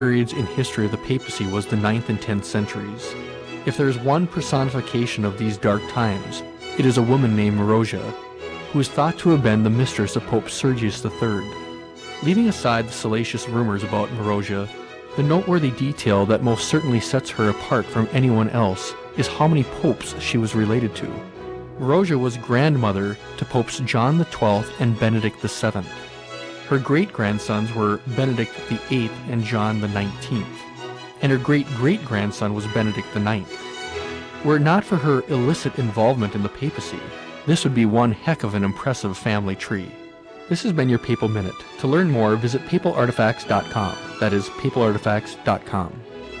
periods in history of the papacy was the 9th and 10th centuries. If there is one personification of these dark times, it is a woman named Marozia, who is thought to have been the mistress of Pope Sergius III. Leaving aside the salacious rumors about Marozia, the noteworthy detail that most certainly sets her apart from anyone else is how many popes she was related to. Marozia was grandmother to Popes John XII and Benedict VII. Her great-grandsons were Benedict VIII and John XIX, and her great-great-grandson was Benedict IX. Were it not for her illicit involvement in the papacy, this would be one heck of an impressive family tree. This has been your Papal Minute. To learn more, visit papalartifacts.com. That is papalartifacts.com.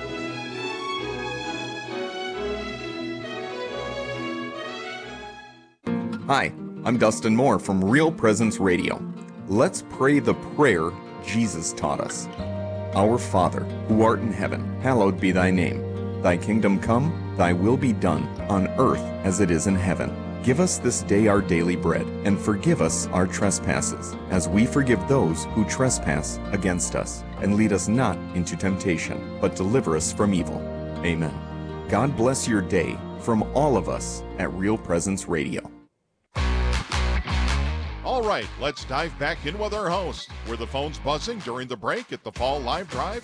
Hi, I'm Dustin Moore from Real Presence Radio. Let's pray the prayer Jesus taught us. Our Father, who art in heaven, hallowed be thy name. Thy kingdom come, thy will be done, on earth as it is in heaven. Give us this day our daily bread, and forgive us our trespasses, as we forgive those who trespass against us. And lead us not into temptation, but deliver us from evil. Amen. God bless your day from all of us at Real Presence Radio. All right, let's dive back in with our host. Were the phones buzzing during the break at the Fall Live Drive?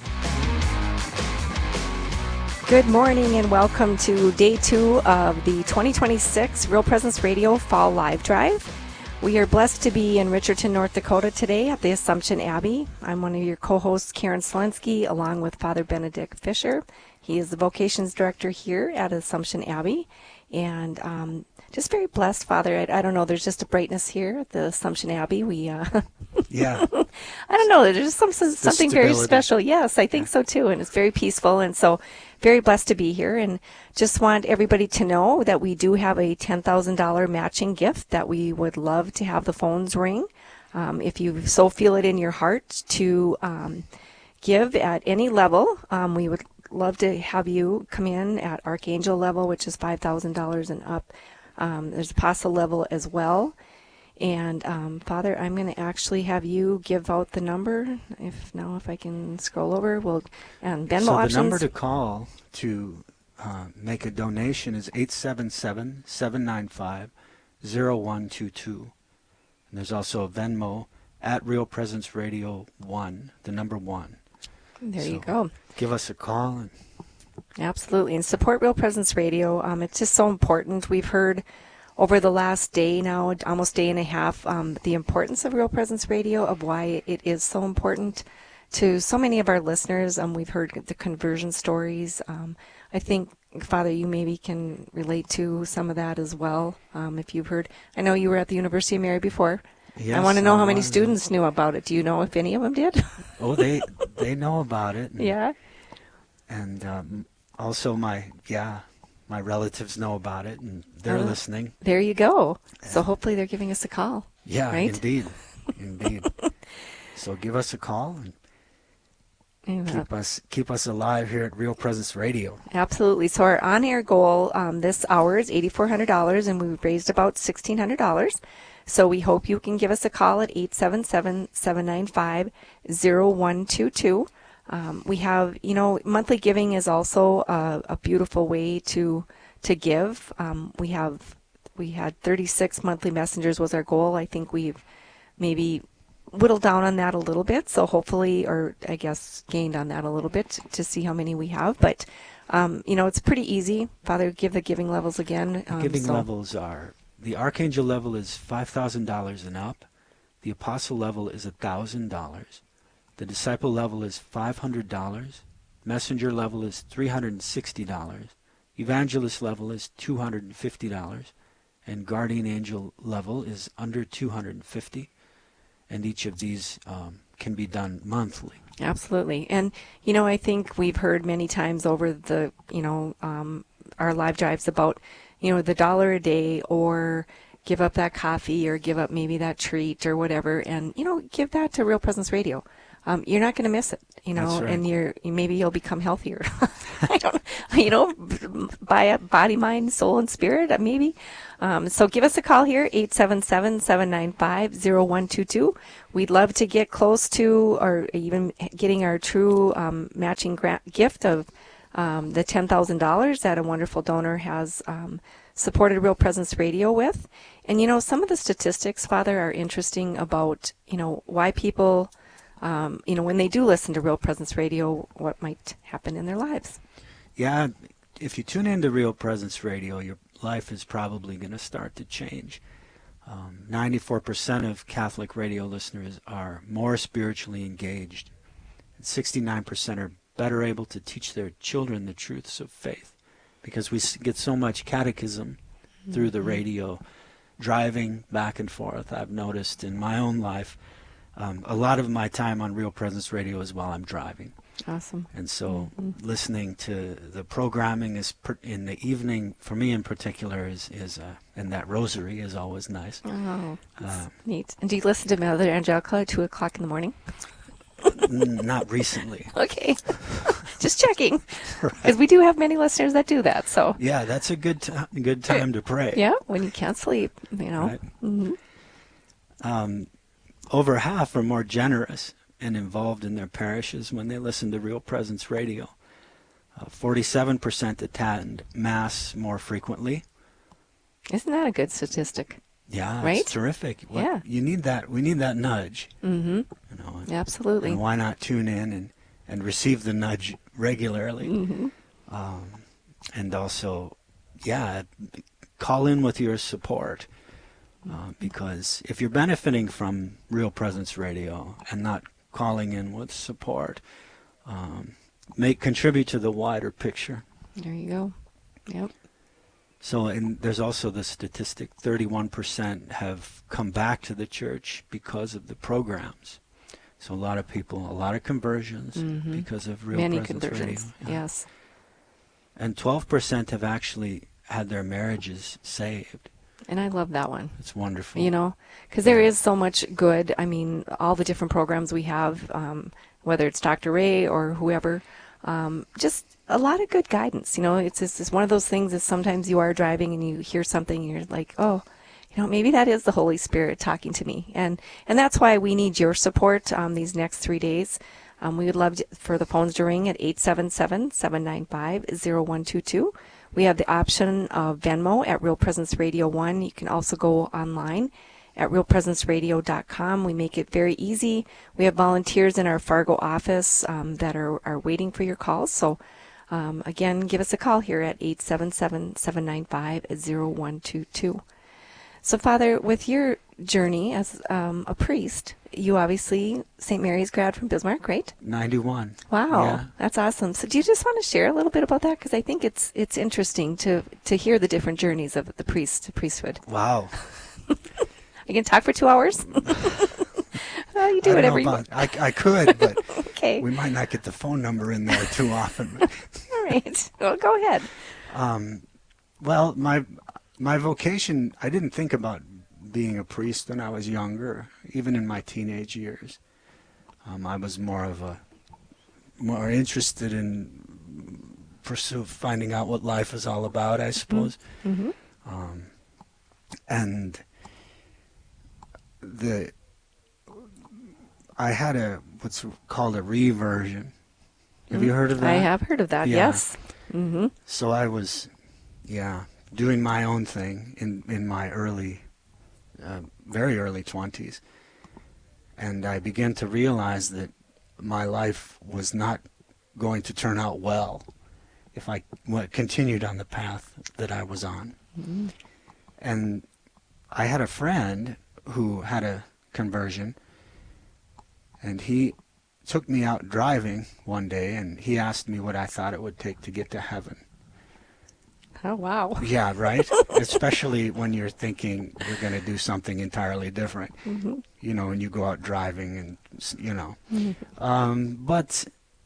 Good morning and welcome to day 2 of the 2026 Real Presence Radio Fall Live Drive. We are blessed to be in Richardson, North Dakota today at the Assumption Abbey. I'm one of your co-hosts, Karen Selensky, along with Father Benedict Fisher. He is the vocations director here at Assumption Abbey. And just very blessed, Father. I don't know, there's just a brightness here at the Assumption Abbey. Yeah. I don't know, there's just something very special. Yes, I think so too. And it's very peaceful. And so very blessed to be here. And just want everybody to know that we do have a $10,000 matching gift that we would love to have the phones ring. If you so feel it in your heart to give at any level, we would love to have you come in at Archangel level, which is $5,000 and up. There's Apostle level as well. And Father, I'm going to actually have you give out the number. If I can scroll over, and Venmo options. So the number to call to make a donation is 877-795-0122. And there's also a Venmo at Real Presence Radio 1, the number 1. There you go. Give us a call. Absolutely. And support Real Presence Radio. It's just so important. We've heard over the last day now, almost day and a half, the importance of Real Presence Radio, of why it is so important to so many of our listeners. We've heard the conversion stories. I think, Father, you maybe can relate to some of that as well. If you've heard, I know you were at the University of Mary before. Yes, I want to know how many students knew about it. Do you know if any of them did? Oh, they know about it. Yeah. And also my relatives know about it, and they're listening. There you go. So hopefully they're giving us a call. Yeah, right? Indeed. So give us a call and keep us alive here at Real Presence Radio. Absolutely. So our on-air goal this hour is $8,400, and we've raised about $1,600. So we hope you can give us a call at 877-795-0122. We have, monthly giving is also a beautiful way to give. We had 36 monthly messengers was our goal. I think we've maybe whittled down on that a little bit. So hopefully, or I guess gained on that a little bit to see how many we have. But, it's pretty easy. Father, give the giving levels again. Levels are, the Archangel level is $5,000 and up. The Apostle level is $1,000. The Disciple level is $500. Messenger level is $360. Evangelist level is $250. And Guardian Angel level is under $250. And each of these can be done monthly. Absolutely. And, I think we've heard many times over the, our live drives about, the $1 a day, or give up that coffee, or give up maybe that treat or whatever, and, give that to Real Presence Radio. you're not going to miss it, That's right. and maybe you'll become healthier. I don't, by body, mind, soul, and spirit, maybe. So give us a call here, 877-795-0122. We'd love to get close to, or even getting our true matching gift of the $10,000 that a wonderful donor has supported Real Presence Radio with. And, some of the statistics, Father, are interesting about, why people, when they do listen to Real Presence Radio, what might happen in their lives. Yeah, if you tune into Real Presence Radio, your life is probably going to start to change. 94% of Catholic radio listeners are more spiritually engaged. And 69% are better able to teach their children the truths of faith, because we get so much catechism through the radio, driving back and forth. I've noticed in my own life, a lot of my time on Real Presence Radio is while I'm driving. Awesome. And so listening to the programming is in the evening, for me in particular, is and that rosary is always nice. Oh, that's neat. And do you listen to Mother Angelica at 2 o'clock in the morning? Not recently. Okay. Just checking. Because we do have many listeners that do that. So yeah, that's a good time to pray. Yeah, when you can't sleep, Right. Over half are more generous and involved in their parishes when they listen to Real Presence Radio. 47% attend Mass more frequently. Isn't that a good statistic? Yeah, right? It's terrific. Yeah. You need that. We need that nudge. Mm-hmm. Absolutely. And why not tune in and receive the nudge regularly? Mm-hmm. And also, call in with your support. Because if you're benefiting from Real Presence Radio and not calling in with support, contribute to the wider picture. There you go. Yep. So, and there's also the statistic, 31% have come back to the church because of the programs. So a lot of people, a lot of conversions because of Real Many Presence conversions, Radio. Yeah. yes. And 12% have actually had their marriages saved. And I love that one. It's wonderful. Because there is so much good. I mean, all the different programs we have, whether it's Dr. Ray or whoever, just a lot of good guidance. It's one of those things that sometimes you are driving and you hear something and you're like, oh, maybe that is the Holy Spirit talking to me. And that's why we need your support these next 3 days. We would love for the phones to ring at 877-795-0122. We have the option of Venmo at Real Presence Radio 1. You can also go online at realpresenceradio.com. We make it very easy. We have volunteers in our Fargo office that are waiting for your calls. So, again, give us a call here at 877-795-0122. So, Father, with your journey as a priest, you obviously, St. Mary's grad from Bismarck, right? 91. Wow, yeah. That's awesome. So do you just want to share a little bit about that? Because I think it's interesting to hear the different journeys of the priesthood. Wow. You can talk for 2 hours? Well, you do whatever you want. I could, but okay. We might not get the phone number in there too often. All right. Well, go ahead. Well, my vocation, I didn't think about being a priest when I was younger, even in my teenage years. I was more interested in finding out what life is all about, I suppose. Mm-hmm. And I had what's called a reversion. Have you heard of that? I have heard of that, yes. Mm-hmm. So I was, doing my own thing in my very early 20s. And I began to realize that my life was not going to turn out well if I continued on the path that I was on. Mm-hmm. And I had a friend who had a conversion, and he took me out driving one day, and he asked me what I thought it would take to get to heaven. Oh, wow. Yeah, right? Especially when you're thinking you're going to do something entirely different. Mm-hmm. And you go out driving and, Mm-hmm. But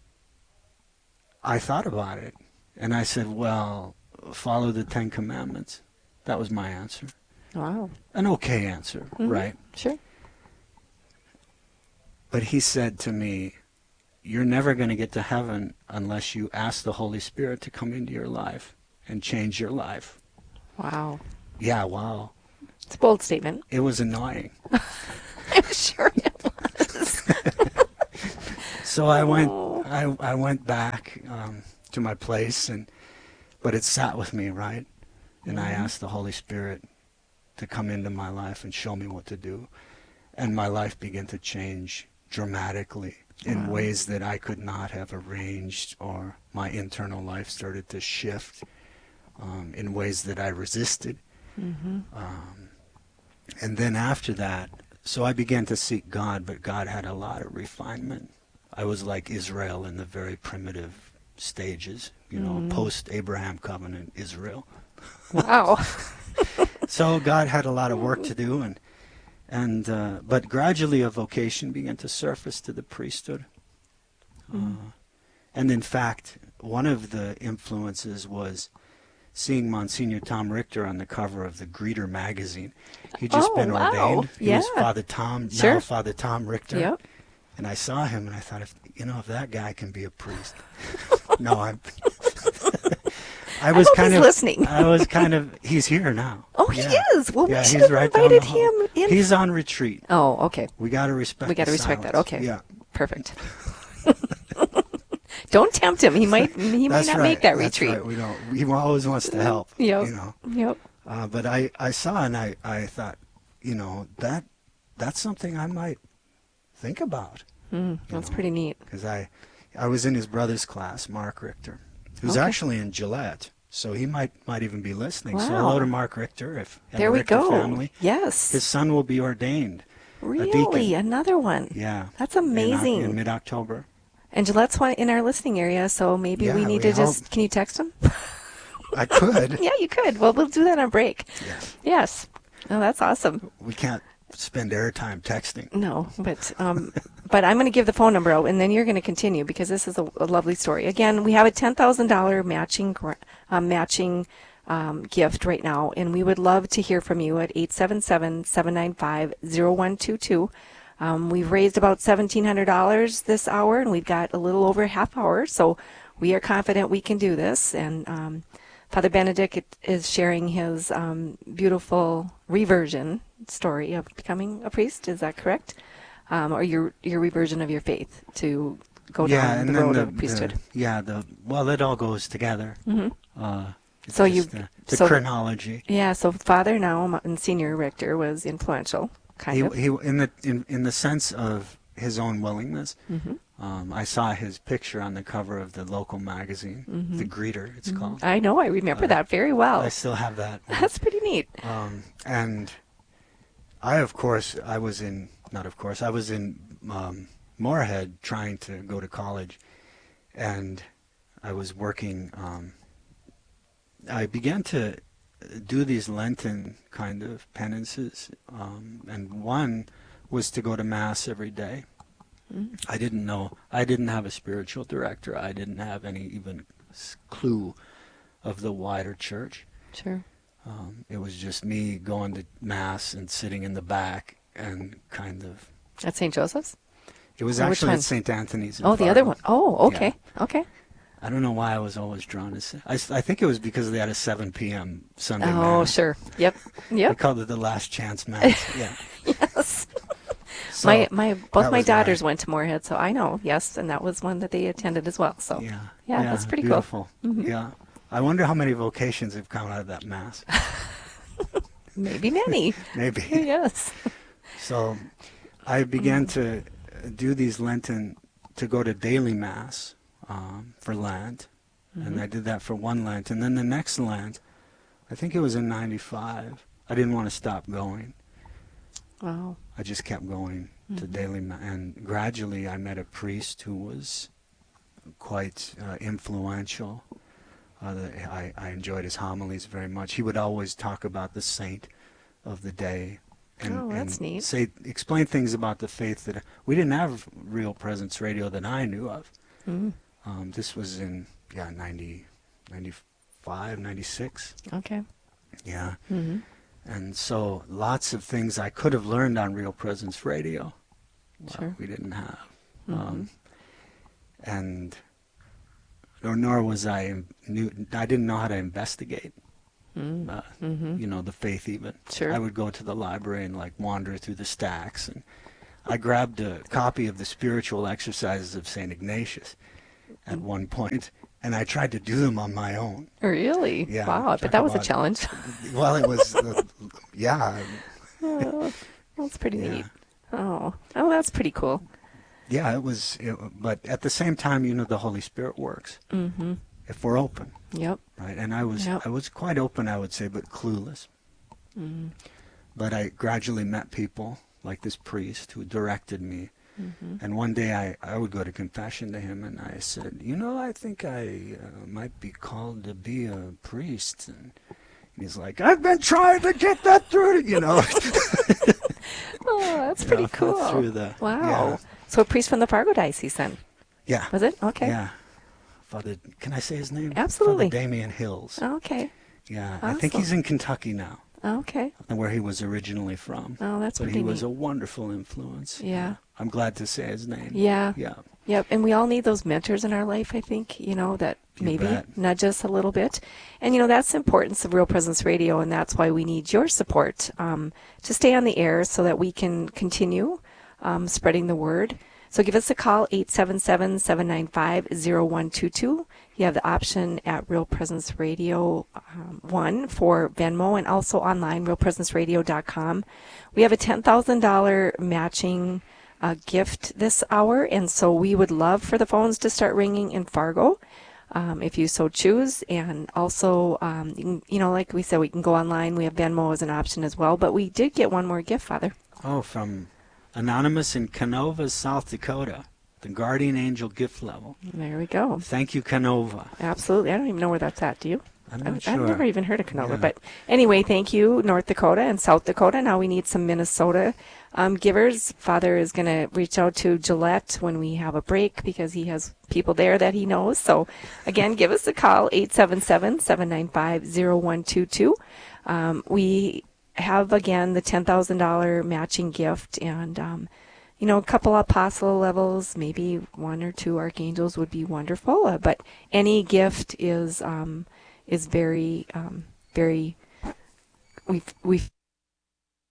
I thought about it, and I said, well, follow the 10 Commandments. That was my answer. Wow. An okay answer, Mm-hmm. right? Sure. But he said to me, you're never going to get to heaven unless you ask the Holy Spirit to come into your life and change your life. Wow. Yeah, wow. It's a bold statement. It was annoying. I'm sure it was. So I went back to my place, but it sat with me, right? And I asked the Holy Spirit to come into my life and show me what to do. And my life began to change dramatically in ways that I could not have arranged, or my internal life started to shift in ways that I resisted. And then after that, so I began to seek God, but God had a lot of refinement. I was like Israel in the very primitive stages, post-Abraham covenant Israel. Wow. So God had a lot of work to do, but gradually a vocation began to surface to the priesthood. And in fact, one of the influences was seeing Monsignor Tom Richter on the cover of the Greeter magazine. He'd just been ordained. He was Father Tom, now Father Tom Richter. Yep. And I saw him and I thought, if that guy can be a priest. No, I was kind of listening. He's here now. Oh, he is. Well, we should have invited him in. He's on retreat. Oh, okay. We got to respect. We got to respect that. Okay. Yeah. Perfect. Don't tempt him. He might not make that retreat. That's right. We don't. He always wants to help. Yep. Yep. But I saw and I thought, that's something I might think about. That's pretty neat. Because I was in his brother's class, Mark Richter, who's actually in Gillette, so he might even be listening. Wow. So hello to Mark Richter, there we Richter go. Family. Yes. His son will be ordained. Really? Another one? Yeah. That's amazing. In mid-October. And Gillette's one in our listening area, so maybe we need to just... Can you text him? I could. Yeah, you could. Well, we'll do that on break. Yes. Yes. Oh, that's awesome. We can't spend airtime texting. No, but I'm going to give the phone number out, and then you're going to continue, because this is a lovely story. Again, we have a $10,000 matching gift right now, and we would love to hear from you at 877-795-0122. We've raised about $1,700 this hour, and we've got a little over a half hour, so we are confident we can do this. And Father Benedict is sharing his beautiful reversion story of becoming a priest. Is that correct? Or your reversion of your faith to go down the road of priesthood? It all goes together. Mm-hmm. The chronology. Yeah. So Father now Monsignor Richter was influential. Kind of. He in the sense of his own willingness. Mm-hmm. I saw his picture on the cover of the local magazine, The Greeter, it's called. I know. I remember that very well. I still have that one. That's pretty neat. And I was in Moorhead trying to go to college, and I was working. I began to do these Lenten kind of penances, and one was to go to Mass every day. I didn't know. I didn't have a spiritual director. I didn't have any even clue of the wider church. Sure. It was just me going to Mass and sitting in the back and kind of... At St. Joseph's? It was actually at St. Anthony's. Oh, the other one. Oh, okay. Yeah. Okay. I don't know why I was always drawn to... I think it was because they had a 7 p.m. Sunday Mass. Oh, sure. Yep. They called it the Last Chance Mass. Yeah. Yes. So both my daughters went to Moorhead, so I know. Yes, and that was one that they attended as well. So yeah, that's pretty beautiful. Cool. Mm-hmm. Yeah. I wonder how many vocations have come out of that Mass. Maybe many. Maybe. Yes. So I began to do these Lenten, to go to daily Mass for Lent. And I did that for one Lent. And then the next Lent, I think it was in 95, I didn't want to stop going. Wow. I just kept going to daily Mass. And gradually I met a priest who was quite influential. I enjoyed his homilies very much. He would always talk about the saint of the day. And, that's neat. Explain things about the faith that we didn't have Real Presence Radio that I knew of. This was in 90, 95, 96. Okay. Yeah. And so lots of things I could have learned on Real Presence Radio Sure. we didn't have. Mm-hmm. And nor was I didn't know how to investigate. The faith even. Sure. I would go to the library and wander through the stacks, and I grabbed a copy of the Spiritual Exercises of St. Ignatius at one point, and I tried to do them on my own. Really? Yeah. Wow, but that was a challenge. Well, it was, yeah. Oh, that's pretty neat. Oh, that's pretty cool. Yeah, it was, but at the same time, the Holy Spirit works. Mm-hmm. If we're open. Yep. Right, and I was quite open, I would say, but clueless. Mm-hmm. But I gradually met people like this priest who directed me. Mm-hmm. And one day I would go to confession to him, and I said, I think I might be called to be a priest. And he's like, I've been trying to get that through to, Oh, that's pretty cool. Wow. Yeah. So a priest from the Fargo Diocese then? Yeah. Was it? Okay. Yeah. Father, can I say his name? Absolutely. Father Damien Hills. Okay. Yeah. Awesome. I think he's in Kentucky now. Okay. Where he was originally from. Oh, that's but pretty he was neat. a wonderful influence. Yeah. I'm glad to say his name. Yeah. Yeah. Yep. And we all need those mentors in our life, I think, that maybe nudge us a little bit. And, that's the importance of Real Presence Radio, and that's why we need your support to stay on the air so that we can continue spreading the word. So give us a call, 877-795-0122. You have the option at Real Presence Radio 1 for Venmo, and also online, realpresenceradio.com. We have a $10,000 matching gift this hour, and so we would love for the phones to start ringing in Fargo, if you so choose. And also, like we said, we can go online. We have Venmo as an option as well. But we did get one more gift, Father. Oh, from Anonymous in Canova, South Dakota, the Guardian Angel gift level. There we go. Thank you, Canova. Absolutely. I don't even know where that's at. Do you? I'm not sure. I've never even heard of Canova. Yeah. But anyway, thank you, North Dakota and South Dakota. Now we need some Minnesota givers. Father is going to reach out to Gillette when we have a break because he has people there that he knows. So, again, give us a call, 877-795-0122. We have, again, the $10,000 matching gift, and a couple apostle levels, maybe one or two archangels would be wonderful. But any gift is very, very. We